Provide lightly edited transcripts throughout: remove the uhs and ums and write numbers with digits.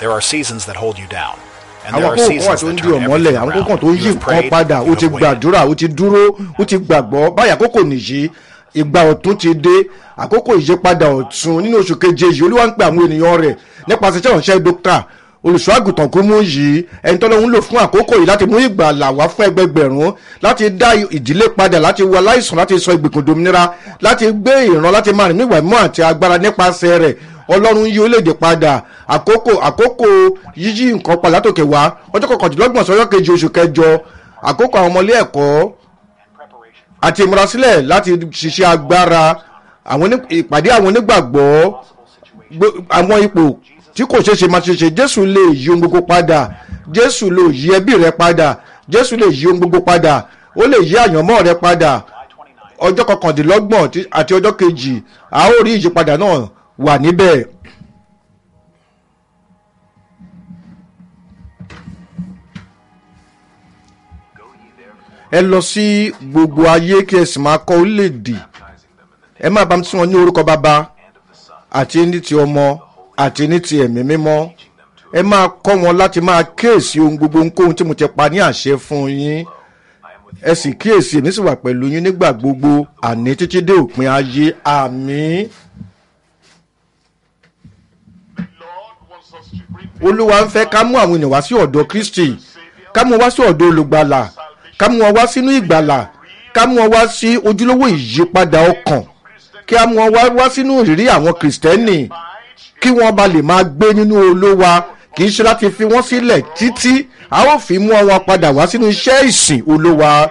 There are seasons that hold you down. And àwọn there are àkókò kan wà seasons tó ń that di turn ọ̀mọ́lẹ̀ everything àwọn àkókò kan around. tó ń You yí have nǹkan prayed, padà you ó ti have waited. gbàdúrà ó ti dúró ó ti gbàgbọ́ báyà àkókò nìyí ìgbà ọ̀tún ti dé àkókò ìyípadà ọ̀tún nínú oṣù keje yìí olúwa ń pe àwọn ènìyàn rẹ̀ nípasẹ̀ iṣẹ́ ìránṣẹ́ dókítà olùṣọ́ àgùntàn kó mú yìí ẹni tó lọ́hún lò fún àkókò yìí láti mú ìgbàlà wá fún ẹgbẹgbẹ̀rún láti dá ìdílé padà láti wo aláìsàn láti sọ ìgbèkùn dòmìnira láti gbé ìran láti máa rìn ní ìwà ìmọ̀ àti agbára nípasẹ̀ rẹ̀ ọlọ́run yí orílẹ̀-èdè padà àkókò yíyí nǹkan padà látòkè wá ọjọ́ kọkàndínlọ́gbọ̀n sọ́jọ́ kejì oṣù kẹjọ àkókò àwọn ọmọlé ẹ̀kọ́ àti ìmúrasílẹ̀ láti ṣiṣẹ́ agbára ìpàdé àwọn onígbàgbọ́ àwọn ipò tí kò ṣeé ṣe máa ṣe jésù lè yí ohun gbogbo padà jésù lè yí ẹbí rẹ padà jésù lè yí ohun gbogbo padà ó lè yí àyànmọ́ rẹ padà ọjọ́ kọkàndínlọ́gbọ̀n àti ọjọ́ kejì a ó rí ìyípadà náà wà níbẹ̀. ẹ lọ sí gbogbo ayé kí ẹ sì máa kọ́ orílẹ̀-èdè ẹ máa bá mi sí wọn ní orúkọ bàbá àti ní ti ọmọ àti ní ti ẹ̀mí mímọ́ ẹ máa kọ́ wọn láti máa kíyèsí ohun gbogbo ohunkóhun tí mo ti pa ní àṣẹ fún yín ẹ sì kíyèsí èmi sì wà pẹ̀lú yín nígbà gbogbo àní títí dé òpin ayé àmín. olúwa ń fẹ́ ká mú àwọn ènìyàn wá sí ọ̀dọ̀ kristi ká mú wọn wá sí ọ̀dọ̀ olùgbàlà ká mú wọn wá sínú ìgbàlà ká mú wọn wá sí ojúlówó ìyípadà ọkàn kí á mú wọn wá sínú ìrírí àwọn kìrìsìtẹ́nì kí wọ́n ba lè máa gbé nínú olówa kì í ṣe láti fi wọ́n sílẹ̀ títí a ó fi mú wọn padà wá sínú iṣẹ́ ìsìn olówa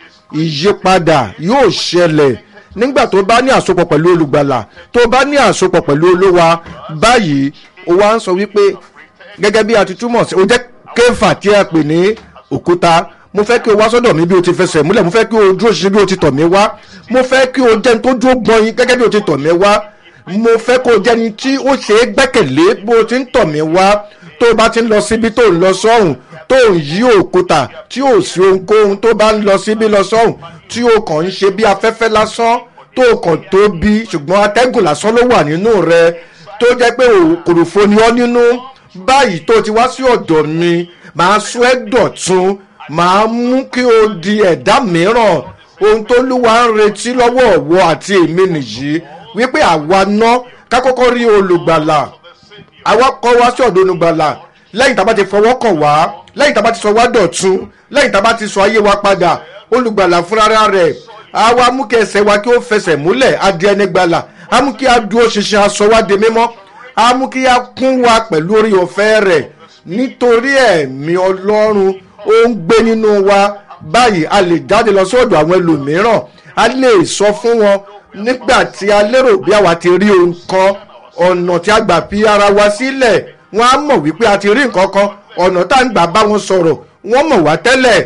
ìyípadà yóò ṣẹlẹ̀ nígbà tó bá ní àsopọ̀ pẹ̀lú olùgbàlà tó bá ní àsopọ̀ pẹ̀lú olówa báyìí ó wá ń sọ wípé gẹ́gẹ́ bí a ti túmọ̀ sí ó jẹ́ kéfà tí a pè ní òkúta mo fẹ́ kí o wá sọ́dọ̀ mi bí o ti fẹsẹ̀ múlẹ̀ mo fẹ́ kí o dúró ṣe bí o ti tọ̀ mí wá mo fẹ́ kí o jẹ́ tó dúró gbọ́n gẹ́gẹ́ bí o ti tọ̀ mí wá mo fẹ́ kó o jẹ́ni tí ó ṣe é gbẹ́kẹ̀lé bó o ti ń tọ̀ mí wá tó o bá ti ń lọ síbi tó ń lọ sọ́hùn tó ń yí òkúta tí ò sí ohunkóhun tó bá ń lọ síbi lọ sọ́hùn tí o kàn ń ṣe bí afẹ́fẹ́ lásán tó o kàn tóbi ṣùgbọ́n atẹ́gùn lásán ló wà nínú rẹ tó jẹ́ pé kòròfo ni ọ́ nínú báyìí tó ti wá sí ọ̀dọ̀ mi màá sọ ẹ́ dọ̀tun màá mú kí o di ẹ̀dá mìíràn ohun tó lúwa ń retí lọ́wọ́ ọ̀wọ́ àti èmi nìyí wípé àwa ná ká kọ́kọ́ rí olùgbàlà àwa kọ́ wá sí ọ̀dọ̀ olùgbàlà lẹ́yìn tá a bá ti fọwọ́ kàn wá lẹ́yìn tá a bá ti sọ wá dọ̀tun lẹ́yìn tá a bá ti sọ ayé wa padà olùgbàlà fúnra rẹ̀ àwa mú kí ẹsẹ̀ wa kí ó fẹsẹ̀ múlẹ̀ á di ẹni gbàlà á mú kí a dúró ṣinṣin aṣọ wa di mímọ́ á mú kí a kún wa pẹ̀lú orí ọ̀fẹ́ rẹ̀ nítorí ẹ̀mí ọlọ́run ó ń gbé nínú wa báyìí a lè jáde lọ sí ọ̀dọ̀ àwọn ẹlòmíràn a lè sọ fún wọn nígbà tí a lérò bí àwa ti rí ohun kan ọ̀nà tí a gbà fi ara wa sílẹ̀ wọ́n á mọ̀ wípé a ti rí nǹkan kan ọ̀nà tá à ń gbà bá wọn sọ̀rọ̀ wọ́n mọ̀ wá tẹ́lẹ̀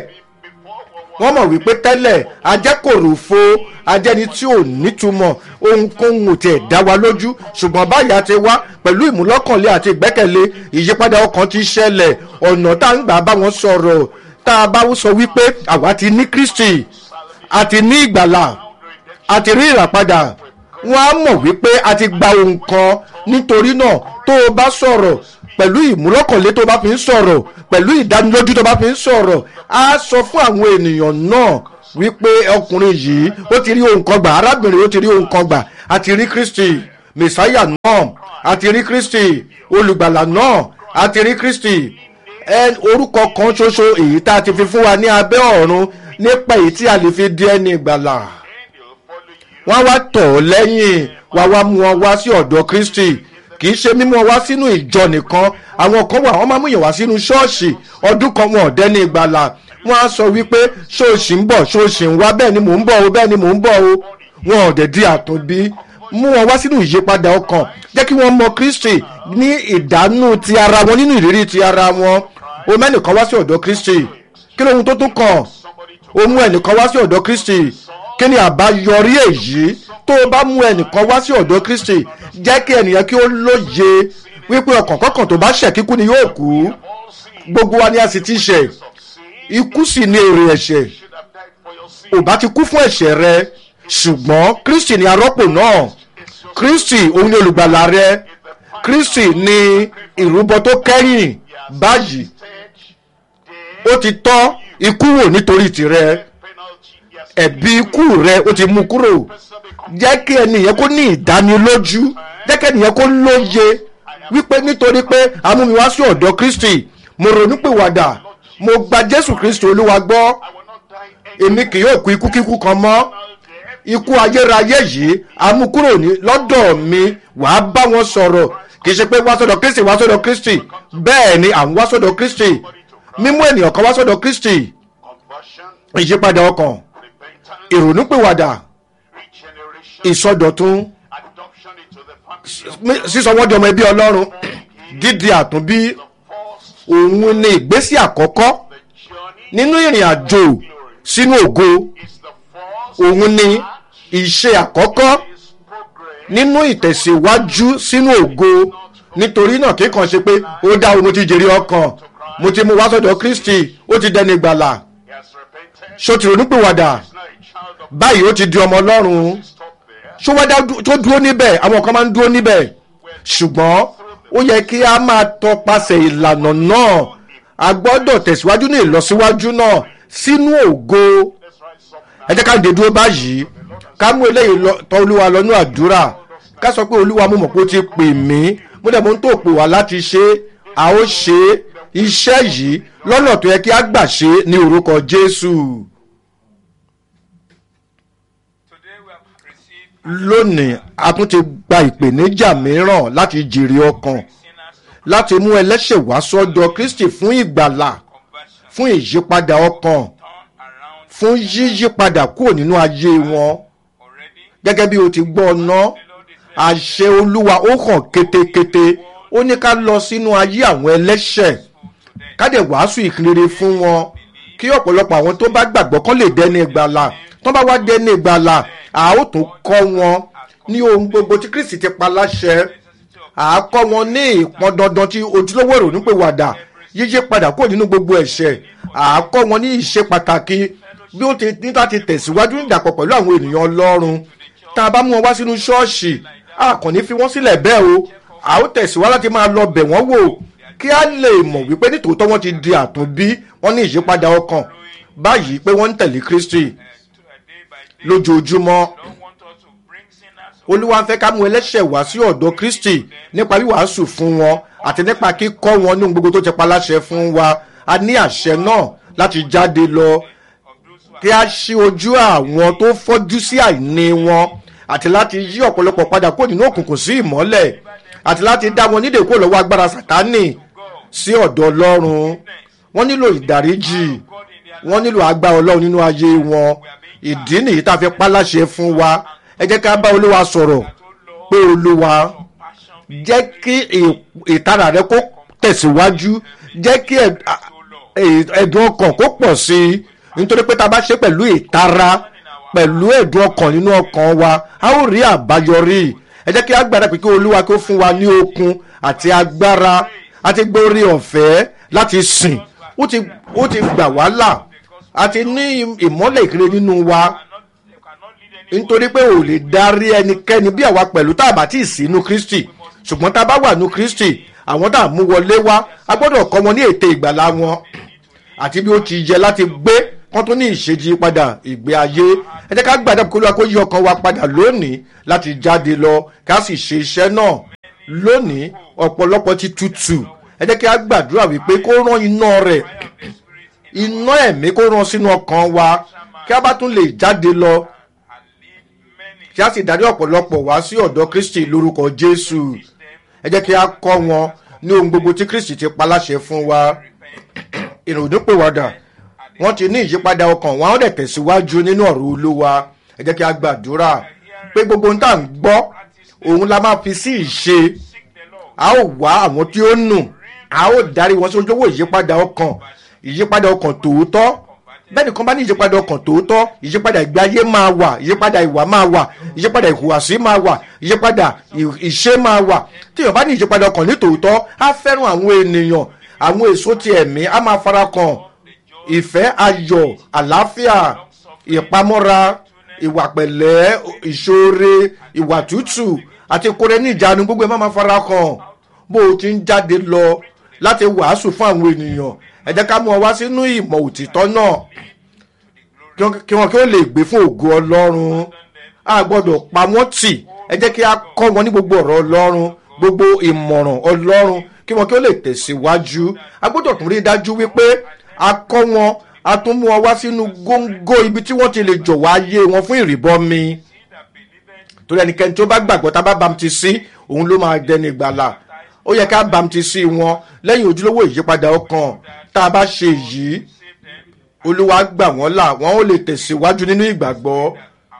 wọ́n mọ̀ wípé tẹ́lẹ̀ ajẹ́kòròfo ajẹ́ni tí ò nítumọ̀ ohunkóhun ò tiẹ̀ dá wa lójú ṣùgbọ́n báyìí a ti wá pẹ̀lú ìmúlọ́kànlé àti ìgbẹ́kẹ̀lé ìyípadà ọkàn ti ṣẹlẹ̀ ọ̀nà tá à ń gbà bá wọn sọ̀rọ̀ tá a bá sọ wípé àwa ti ní kristi a ti ní ìgbàlà a ti rí ìràpadà wọ́n á mọ̀ wípé a ti gba ohun kan nítorí náà tó o bá sọ̀rọ̀ pẹ̀lú ìmúlọ́kànlé tó bá fi ń sọ̀rọ̀ pẹ̀lú ìdánilójú tó bá fi ń sọ̀rọ̀ á sọ fún àwọn ènìyàn náà wípé ọkùnrin yìí ó ti rí ohun kan gbà arábìnrin ó ti rí ohun kan gbà a ti rí kristi mẹsáyà náà a ti rí kristi olùgbàlà náà a ti rí kristi orúkọ kan ṣoṣo èyí tá a ti fi fún wa ní abẹ́ ọ̀run nípa èyí tí a lè fi di ẹni ìgbàlà wọ́n wá tọ̀ ọ́ lẹ́yìn wá mú wọn wá sí ọ̀dọ̀ kristi kì í ṣe mímú wọn wá sínú ìjọ nìkan àwọn kan wà wọ́n máa mú yàn wá sínú ṣọ́ọ̀ṣì ọdún kan wọn ọ̀dẹ́ ní ìgbàlà wọ́n á sọ wípé ṣóòṣì ń bọ̀ ṣóòṣì ń wá bẹ́ẹ̀ ni mò ń bọ̀ o bẹ́ẹ̀ ni mò ń bọ̀ o wọn ọ̀dẹ̀ di àtúnbí mú wọn wá sínú ìyípadà ọkàn jẹ́ kí wọ́n mọ kristi ní ìdánù ti ara wọn nínú ìrírí ti ara wọn o mẹ́nìkan wá sí ọ̀dọ̀ kristi kí lóhun tó tún kàn o mú ẹnìkan wá sí ọ̀dọ̀ kristi kí ni àbáyọrí èyí tó o bá mú ẹnìkan wá sí ọ̀dọ̀ kristi jẹ́ kí ẹnìyàn kí ó lóye wípé ọkàn kọ́kàn tó bá ṣẹ̀ kíkú ni yóò kú gbogbo wa ni a sì ti ṣẹ̀ ikú sì ni èrè ẹ̀ṣẹ̀ ò bá ti kú fún ẹ̀ṣẹ̀ rẹ ṣùgbọ́n kristi ni arọ́pò náà kristi òun ni olùgbàlà rẹ Kristi ni ìrúbọ tó kẹ́yìn báyìí ó ti tọ́ ikú wò nítorí tirẹ̀ ẹ̀bi ikú rẹ̀ ó ti mú kúrò jẹ́ kí ẹnìyẹn kó ní ìdánilójú jẹ́ kí ẹnìyẹn kó lóye wípé nítorí pé amúmi wá sí ọ̀dọ̀ Kristi mo ronúpìwàdà mo gba Jésù Kristi Olúwa gbọ́ èmi kì yóò kú ikú kíkú kan mọ́ ikú ayérayé yìí amúkúrò ní lọ́dọ̀ mi wàá bá wọn sọ̀rọ̀ kì í ṣe pé wá sọ́dọ̀ Kristi bẹ́ẹ̀ ni à ń wá sọ́dọ̀ Kristi mímú ènìyàn kan wá sọ́dọ̀ Kristi ìyípadà ọkàn ìrònúpìwàdà ìsọdọ̀tun sísọ wọ́n di ọmọ ẹbí Ọlọ́run dídi àtúnbí òun ni ìgbésí àkọ́kọ́ nínú ìrìn àjò sínú ògo òun ni ìṣe àkọ́kọ́ nínú ìtẹ̀síwájú sínú ògo nítorí náà kí kàn ṣe pé ó dá ohun tí jèrè ọkàn mo ti mú wá sọ́dọ̀ Kristi ó ti dẹni ìgbàlà ṣó ti ronúpìwàdà báyìí ó ti di ọmọ Ọlọ́run ṣó wá tó dúró níbẹ̀ àwọn kan máa ń dúró níbẹ̀ ṣùgbọ́n ó yẹ kí a máa tọpasẹ̀ ìlànà náà a gbọ́dọ̀ tẹ̀síwájú ní ìlọsíwájú náà sínú ògo ẹ jẹ́ ká dé dúró báyìí ká mú eléyìí tọ̀ Olúwa lọ́nú àdúrà ká sọ pé Olúwa mo mọ̀ pé ó ti pè mí mo dẹ̀ mọ̀ ń tó pè wá láti ṣe a ó ṣe iṣẹ́ yìí lọ́nà tó yẹ kí a gbà ṣe ní orúkọ Jésù. Lónìí a tún ti gba ìpèníjà mìíràn láti jèrè ọkàn láti mú ẹlẹ́ṣẹ̀ wá sọ́dọ̀ Kristi fún ìgbàlà fún ìyípadà ọkàn fún yíyípadà kúrò nínú ayé wọn gẹ́gẹ́ bí o ti gbọ́ ọ̀nà àṣẹ Olúwa ó hàn kétékété ó ní ká lọ sínú ayé àwọn ẹlẹ́ṣẹ̀ ká dẹ̀ wàásù ìkìlere fún wọn kí ọ̀pọ̀lọpọ̀ àwọn tó bá gbàgbọ́ kán lè dẹni ìgbàlà tó bá wá dẹni ìgbàlà a ó tún kọ́ wọn ní ohun gbogbo tí Kristi ti pa láṣẹ a kọ́ wọn ní ìpọn dandan tí ojúlówó ìrònúpìwàdà yíyí padà kúrò nínú gbogbo ẹ̀ṣẹ̀ a kọ́ wọn ní ìṣe pàtàkì bí ó ti níta ti tẹ̀síwájú nídàpọ̀ pẹ̀lú àwọn ènìyàn Ọlọ́run tá a bá mú wọn wá sínú ṣọ́ọ̀ṣì a kàn ní fi wọ́n sílẹ̀ bẹ́ẹ̀ o a ó tẹ̀síwájú láti máa lọ bẹ̀ wọ́n wò kí a lè mọ̀ wípé nítòótọ́ wọ́n ti di àtúnbí wọ́n ní ìyípadà ọkàn báyìí pé wọ́n ń tẹ̀lé Kristi lójoojúmọ́. Olúwa ń fẹ́ ká mú ẹlẹ́ṣẹ̀ wá sí ọ̀dọ̀ Kristi nípa wíwàásù fún wọn àti nípa kíkọ́ wọn ní ohun gbogbo tó ti pa láṣẹ fún wa a ní àṣẹ náà láti jáde lọ kí a ṣí ojú àwọn tó fọ́jú sí àìní wọn àti láti yí ọ̀pọ̀lọpọ̀ padà kó nínú òkùnkùn sí ìmọ́lẹ̀ àti láti dá wọn nídè kó lọ́wọ́ agbára Sátánì sí ọ̀dọ̀ Ọlọ́run wọ́n nílò ìdáríjì wọ́n nílò agbára Ọlọ́run nínú ayé wọn ìdí nìyí tá a fi pa láṣẹ fún wa ẹ jẹ́ ká bá Olúwa sọ̀rọ̀ pé Olúwa jẹ́ kí ìtara rẹ kó tẹ̀síwájú jẹ́ kí ẹ̀dùn ọkàn kó pọ̀ sí i nítorí pé tá a bá ṣe pẹ̀lú ìtara pẹ̀lú ẹ̀dùn ọkàn nínú ọkàn wa a ó rí àbáyọrí ẹ jẹ́ kí a gbàdá pé kí Olúwa kó fún wa ní okun àti agbára àti gbórí ọ̀fẹ́ láti sìn ó ti gbà wá là àti ní ìmọ́lẹ̀ ìkiri nínú wa nítorí pé ò lè darí ẹnikẹ́ni bí àwa pẹ̀lú tá a bá tí ì sí inú Kristi ṣùgbọ́n tá a bá wà nínú Kristi àwọn tá a mú wọlé wá a gbọ́dọ̀ kọ́ wọn ní ète ìgbàlà wọn àti bí ó ti yẹ láti gbé kán tó ní ìṣèjì padà ìgbé ayé ẹ jẹ́ ká gbàdá kó lóra kó yí ọkàn wa padà lónìí láti jáde lọ ká sì ṣe iṣẹ́ náà lónìí ọ̀pọ̀lọpọ̀ ti tutù ẹ jẹ́ kí a gbàdúrà wípé kó rán iná rẹ̀ iná ẹ̀mí kó rán sínú ọkàn wa kí a bá tún lè jáde lọ kí a sì darí ọ̀pọ̀lọpọ̀ wá sí ọ̀dọ̀ Kristi lórúkọ Jésù ẹ jẹ́ kí a kọ́ wọn ní ohun gbogbo tí Kristi ti pa láṣẹ fún wa ìrònúpìwàdà wọ́n ti ní ìyípadà ọkàn wọn á dẹ̀ tẹ̀síwájú nínú ọ̀rọ̀ Olúwa ẹ jẹ́ kí a gbàdúrà pé gbogbo ohun tá à ń gbọ́ òun la máa fi sí ìṣe a ó wá àwọn tí ó nù a ó darí wọn sí ojúwò ìyípadà ọkàn tòótọ́ bẹ́ẹ̀ nìkan bá ní ìyípadà ọkàn tòótọ́ ìyípadà ìgbé ayé máa wà ìyípadà ìwà máa wà ìyípadà ìhùwàsí máa wà ìyípadà ìṣe máa wà tí èèyàn bá ní ìyípadà ọkàn ní tòótọ́ á fẹ́ràn àwọn ènìyàn àwọn èso ti ẹ̀mí á máa farakàn ìfẹ́ ayọ̀ àlàáfíà ìpamọ́ra ìwà pẹ̀lẹ́ ìṣoore ìwà tútù àti kórè ní ìjánu gbogbo ẹ̀ máa farakàn bó o ti ń jáde lọ láti wàásù fún àwọn ènìyàn ẹ jẹ́ ká mú ọ wá sínú ìmọ̀ òtítọ́ náà kí wọn kí ó lè gbé fún ògo ọlọ́run a gbọ́dọ̀ pa wọ́n tì ẹ jẹ́ kí a kọ́ wọn ní gbogbo ọ̀rọ̀ ọlọ́run gbogbo ìmọ̀ràn ọlọ́run kí wọn kí ó lè tẹ̀síwájú a gbọ́dọ̀ tún rí dájú wípé a kọ́ wọn a tún mú wọn wá sínú góńgó ibi tí wọ́n ti lè jọ̀wọ́ ayé wọn fún ìrìbọmi torí ẹnikẹ́ni tó bá gbàgbọ́ tá a bá bamtísí òun ló máa dẹni ìgbàlà ó yẹ ká bamtísí wọn lẹ́yìn ojúlówó ìyípadà ọkàn tá a bá ṣe yìí olúwa gbà wọ́n là wọ́n ó lè tẹ̀síwájú nínú ìgbàgbọ́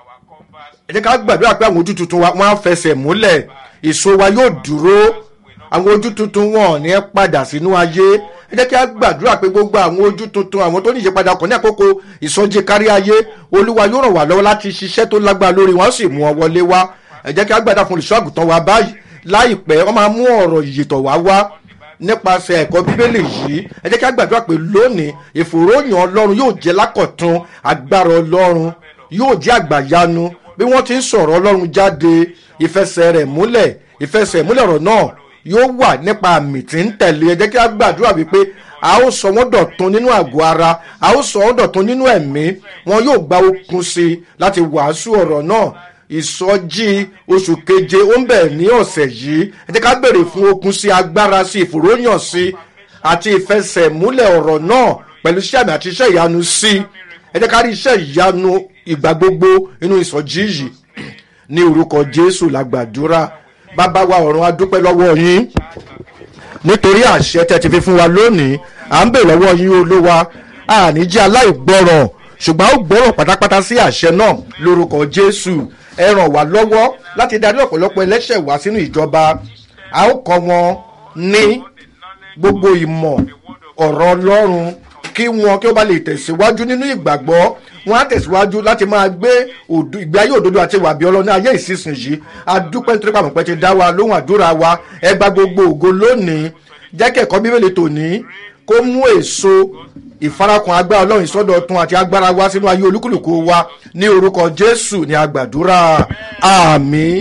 ẹ jẹ́ ká gbàdúrà pé àwọn ojú tuntun wa wọ́n á fẹsẹ̀ múlẹ̀ èso wa yóò dúró àwọn ojú tuntun wọn ò ní padà sínú ayé ẹ jẹ́ kí a gbàdúrà pé gbogbo àwọn ojú tuntun àwọn tó ní ìyípadà ọkàn ní àkókò ìsọjí kárí ayé olúwa yóò ràn wá lọ́wọ́ láti ṣiṣẹ́ tó lágbára lórí wọn ó sì mú ọ wọlé wá ẹ jẹ́ kí a gbàdúrà fún olùṣọ́ àgùntàn wa báyìí láìpẹ́ wọ́n máa mú ọ̀rọ̀ ìyètọ̀ wá nípasẹ̀ ẹ̀kọ́ bíbélì yìí ẹ jẹ́ kí a gbàdúrà pé lónìí ìfòròyìn ọlọ́run yóò jẹ́ lákọ̀tun agbára ọlọ́run yóò jẹ́ àgbàyanu bí wọ́n ti ń sọ̀rọ̀ ọlọ́run jáde ìfẹsẹ̀ múlẹ̀ ọ̀rọ̀ náà yóò wà nípa àmì tí ń tẹ̀lé ẹ jẹ́ kí a gbàdúrà wípé a ó sọ wọ́n dọ̀tun nínú àgọ́ ara a ó sọ wọ́n dọ̀tun nínú ẹ̀mí wọn yóò gba okun sí i láti wàásù ọ̀rọ̀ náà ìsọjí oṣù keje ó ń bẹ̀ ní ọ̀sẹ̀ yìí ẹ jẹ́ ká béèrè fún okun sí agbára sí ìfòròyàn sí àti ìfẹsẹ̀múlẹ̀ ọ̀rọ̀ náà pẹ̀lú iṣẹ́ àmì àti iṣẹ́ ìyanu sí ẹ jẹ́ ká rí iṣẹ́ ìyanu ìgbà gbogbo inú ìsọjí yìí ní orúkọ Jésù la gbàdúrà bàbá wa ọ̀run a dúpẹ́ lọ́wọ́ yín nítorí àṣẹ tẹ́ ti fi fún wa lónìí à ń bè lọ́wọ́ yín olúwa àní jẹ́ aláìgbọràn ṣùgbọ́n ó gbọ́ràn pátápátá sí àṣẹ náà lórúkọ Jésù ẹ ràn wá lọ́wọ́ láti darí ọ̀pọ̀lọpọ̀ ẹlẹ́ṣẹ̀ wá sínú ìjọba a ó kọ́ wọn ní gbogbo ìmọ̀ ọ̀rọ̀ ọlọ́run kí wọn kí ó bá lè tẹ̀síwájú nínú ìgbàgbọ́ wọn á tẹ̀síwájú láti máa gbé ìgbé ayé òdodo àti ìwà bí ọlọ́run ní ayé ìsinsìnyí adúpẹ́ nítorí pàmò pẹ́ ti dá wa lóhùn àdúrà wa ẹ gba gbogbo ògo lónìí jẹ́ kẹ́kọ̀ọ́ bíbélì tòní kó mú èso ìfarakùn agbára ọlọ́run ìsọdọ̀tun àti agbára wa sínú ayé olúkúlùkù wa ní orúkọ Jésù ní agbàdúrà àmín.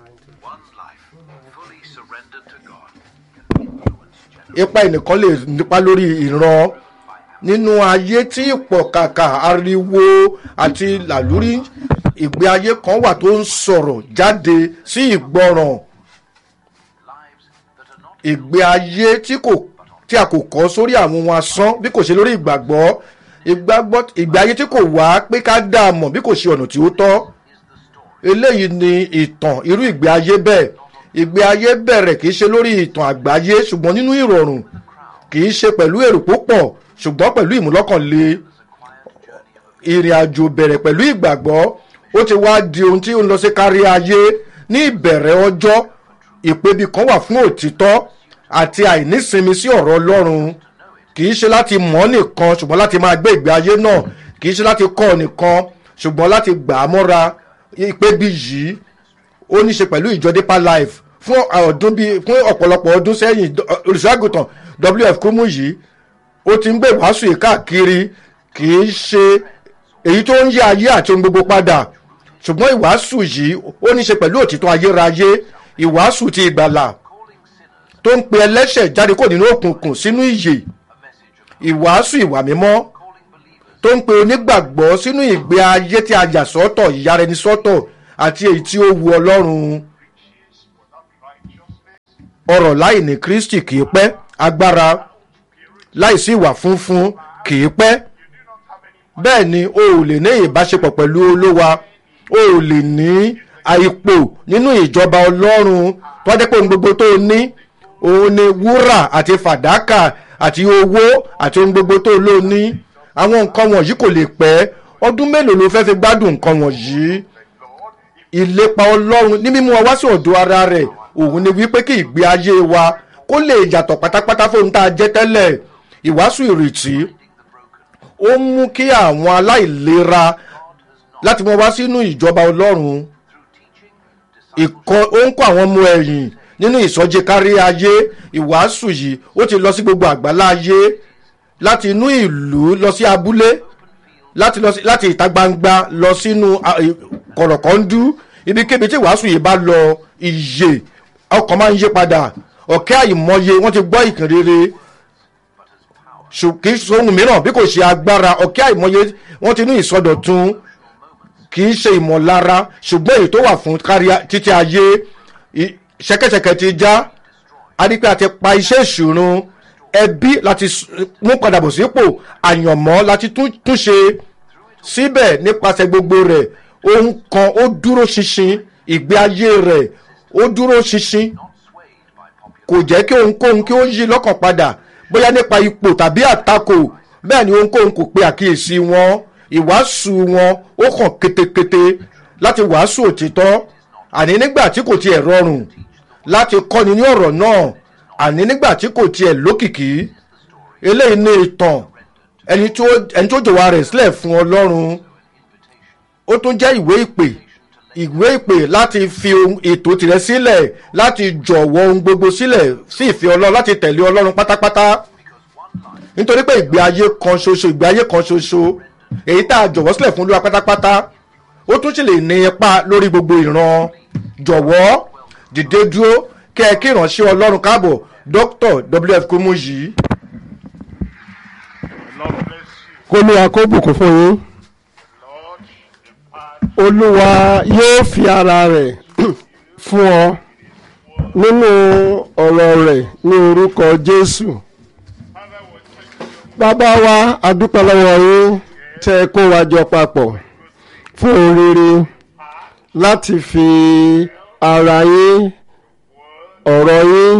ipa ẹnìkan lè nípa lórí ìran nínú ayé tí ìpọ̀kàkà ariwo àti làlúrí ìgbé ayé kan wà tó ń sọ̀rọ̀ jáde sí ìgbọràn ìgbé ayé tí a kò kọ́ sórí àwọn ohun asán bí kò ṣe lórí ìgbàgbọ́ ìgbé ayé tí kò wá pé ká dá a mọ̀ bí kò ṣe ọ̀nà tí ó tọ́ eléyìí ni ìtàn irú ìgbé ayé bẹ́ẹ̀ ìgbé ayé bẹ̀rẹ̀ kì í ṣe lórí ìtàn àgbáyé ṣùgbọ́n nínú ìrọ̀rùn kì í ṣe pẹ̀lú èrò púpọ̀ ṣùgbọ́n pẹ̀lú ìmúlọ́kànlé ìrìn àjò bẹ̀rẹ̀ pẹ̀lú ìgbàgbọ́ ó ti wá di ohun tí ó ń lọ sí kárí ayé ní ìbẹ̀rẹ̀ ọjọ́ ìpèbí kan wà fún òtítọ́ àti àìnísinmi sí ọ̀rọ̀ Ọlọ́run kì í ṣe láti mọ̀ nìkan ṣùgbọ́n láti máa gbé ìgbé ayé náà kì í ṣe láti kọ́ nìkan ṣùgbọ́n láti gbà á mọ́ra ìpèbí yìí ó ní ṣe pẹ̀lú ìjọ Deeper Life fún ọ̀pọ̀lọpọ̀ ọdún sẹ́yìn olùṣọ́àgùtàn WF Kúmú yìí ó ti ń gbé ìwàásù yìí káàkiri kì í ṣe èyí tó ń yí ayé àti ohun gbogbo padà ṣùgbọ́n ìwàásù yìí ó ní ṣe pẹ̀lú òtítọ́ ayérayé ìwàásù ti ìgbàlà tó ń pe ẹlẹ́ṣẹ̀ jáde kó nínú òkùnkùn sínú ìyè ìwàásù ìwà mímọ́ tó ń pe onígbàgbọ́ sínú ìgbé ayé tí a yà sọ́tọ̀ ìyára ẹni sọ́tọ̀ àti èyí tí ó wu Ọlọ́run ọ̀rọ̀ láì ní Kristi kì í pẹ́ agbára láìsí ìwà funfun kì í pẹ́ bẹ́ẹ̀ ni o ò lè ní ìbáṣepọ̀ pẹ̀lú Olúwa o ò lè ní àìpò nínú ìjọba Ọlọ́run tó wá jẹ́ pé ohun gbogbo tó ní òun ni wúrà àti fàdákà àti owó àti ohun gbogbo tó lò ní àwọn nǹkan wọ̀nyí kò lè pẹ́ ọdún mélòó ló fẹ́ fi gbádùn nǹkan wọ̀nyí ìlépa Ọlọ́run ní mímú wa wá sí ọ̀dọ̀ ara rẹ̀ òun ni wípé kí ìgbé ayé wa kó lè yàtọ̀ pátápátá fóun tá a jẹ́ tẹ́lẹ̀ ìwàásù ìrètí ó mú kí àwọn aláìlera láti mọ wá sínú ìjọba Ọlọ́run ó ń kọ́ àwọn ọmọ ẹ̀yìn nínú ìsọjí kárí ayé ìwàásù yìí ó ti lọ sí gbogbo àgbálá ayé láti inú ìlú lọ sí abúlé láti ìta gbangba lọ sínú kọ̀rọ̀kọ́ndú ibikíbi tí ìwàásù yìí bá lọ ìyè ọkàn máa ń yí padà ọ̀kẹ́ àìmọye wọ́n ti gbọ́ ìkìn rere kì í ṣe ohun mìíràn bí kò ṣe agbára. ọ̀kẹ́ àìmọye wọ́n ti ní ìsọdọ̀tun kì í ṣe ìmọ̀lára ṣùgbọ́n èyí tó wà fún kárí títí ayé. ṣẹ̀kẹ̀ṣẹ̀kẹ̀ ti já a rí pé a ti pa iṣẹ́ ìṣúrun ẹbí láti mú padà bọ̀ sípò àyànmọ́ láti túnṣe síbẹ̀ nípasẹ̀ gbogbo rẹ̀ ohun kan ó dúró ṣinṣin ìgbé ayé rẹ̀ ó dúró ṣinṣin kò jẹ́ kí ohunkóhun kí ó yí lọ́kàn padà bóyá nípa ipò tàbí àtakò. bẹ́ẹ̀ ni ohunkóhun kò pe àkíyèsí wọn ìwàásù wọn ó hàn ketekete láti wàásù òtítọ́ àní nígbà tí kò tiẹ̀ rọrùn láti kọ́ni ní ọ̀rọ̀ náà àní nígbà tí kò tiẹ̀ lókìkí. eléyìí ní ìtàn ẹni tó jọ̀wọ́ rẹ̀ sílẹ̀ fún ọlọ́run. ó tún jẹ́ ìwé ìpè láti fi ètò tirẹ̀ sílẹ̀ láti jọ̀wọ́ ohun gbogbo sílẹ̀ sí ìfẹ́ ọlọ́run láti tẹ̀lé ọlọ́run pátápátá nítorí pé ìgbé ayé kan ṣoṣo èyí tá a jọ̀wọ́ sílẹ̀ fún olúwa pátápátá ó tún sì lè ní ipa lórí gbogbo ìran. jọ̀wọ́ dìde dúró kí ẹ kí ìránṣẹ́ ọlọ́run káàbọ̀ Dr. W.F. Kumuyi. olúwa kó bùkún fún yín. olúwa yóò fi ara rẹ̀ fún ọ nínú ọ̀rọ̀ rẹ̀ ní orúkọ Jésù. bàbá wa a dúpẹ́ lọ́wọ́ yín tẹ́ kó wa jọ papọ̀ fún oríire láti fi ara yín ọ̀rọ̀ yín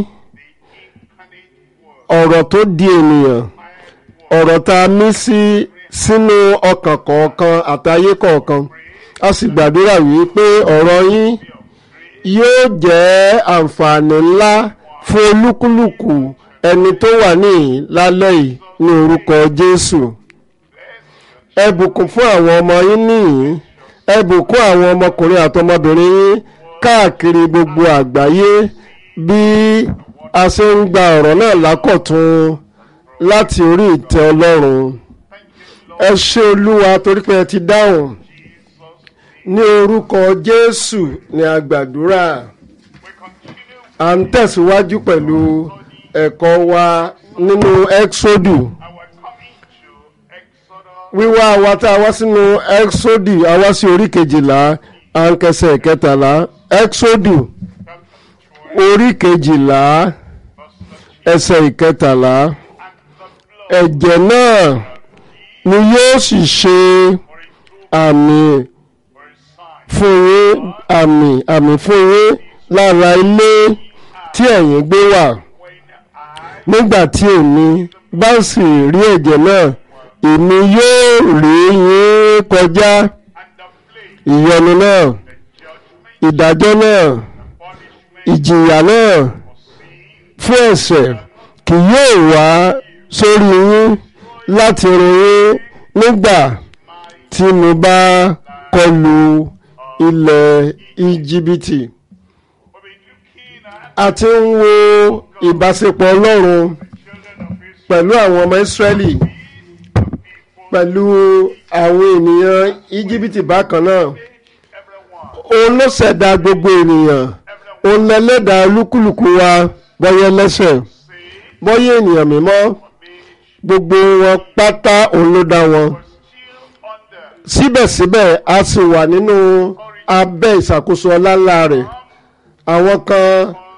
ọ̀rọ̀ tó di ènìyàn ọ̀rọ̀ tá a mí sínú ọkàn kọ̀ọ̀kan àtayé kọ̀ọ̀kan a sì gbàdúrà wípé ọ̀rọ̀ yín yóò jẹ́ àǹfààní ńlá fún olúkúlùkù ẹni tó wà níhìn lálẹ́ yìí ní orúkọ Jésù. ẹ bùkún fún àwọn ọmọ yín níhìn ẹ bùkún àwọn ọmọkùnrin àtọmọbìnrin yín káàkiri gbogbo àgbáyé bí a ṣe ń gba ọ̀rọ̀ náà lákọ̀tun láti orí ìtẹ́ Ọlọ́run. ẹ ṣé Olúwa torí pé ẹ ti dáhùn ní orúkọ Jésù ní a gbàdúrà. à ń tẹ̀síwájú pẹ̀lú ẹ̀kọ́ wa nínú Ẹ́ksódù. wíwá wa tá a wá sínú Ẹ́ksódù a wá sí orí 12 à ń kẹsẹ̀ 13 Ẹ́ksódù orí 12 ẹsẹ̀ 13 ẹ̀jẹ̀ náà ni yóò sì ṣe àmì fún yín àmì fún yín lára ilé tí ẹ̀yin gbé wà nígbà tí èmi bá sì rí ẹ̀jẹ̀ náà èmi yóò rí yín kọjá ìyọnu náà ìdájọ́ náà ìjìyà náà fún ẹ̀ṣẹ̀ kì yóò wá sórí yín láti run yín nígbà tí mo bá kọlu ilẹ̀ Íjíbítì. a ti ń wo ìbáṣepọ̀ Ọlọ́run pẹ̀lú àwọn ọmọ Ísírẹ́lì pẹ̀lú àwọn ènìyàn Íjíbítì bákan náà. òun ló ṣẹ̀dá gbogbo ènìyàn òun lẹ́lẹ́dàá olúkúlùkù wa bọ́yẹ́ lẹ́sẹ̀ bọ́yẹ́ ènìyàn mímọ́ gbogbo wọn pátá òun ló dá wọn. síbẹ̀síbẹ̀ a sì wà nínú abẹ́ ìṣàkóso ọláńlá rẹ̀. àwọn kan